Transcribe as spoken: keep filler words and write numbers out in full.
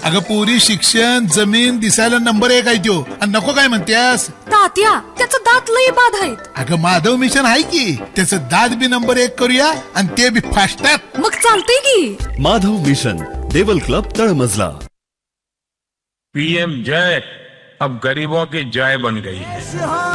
अगं पोरी शिक्षण जमीन दिसायला नंबर एक आहे त्यो आणि नको काय म्हणतेस तात्या त्याचं दात लई बाद आहेत. अगं माधव मिशन आहे की त्याचं दात बी नंबर एक करूया आणि ते बी फास्टात. मग चालतंय की. माधव मिशन देवल क्लब तळमजला. पीएम जय अब गरीबों की जय बन गई है.